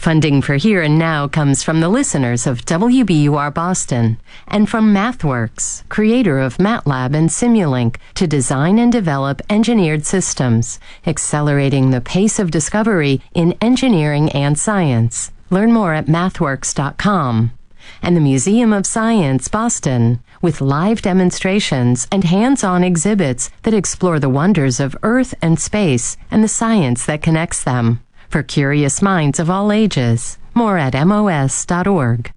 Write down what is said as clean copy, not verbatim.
Funding for Here and Now comes from the listeners of WBUR Boston and from MathWorks, creator of MATLAB and Simulink, to design and develop engineered systems, accelerating the pace of discovery in engineering and science. Learn more at mathworks.com. And the Museum of Science, Boston, with live demonstrations and hands-on exhibits that explore the wonders of Earth and space and the science that connects them. For curious minds of all ages. More at mos.org.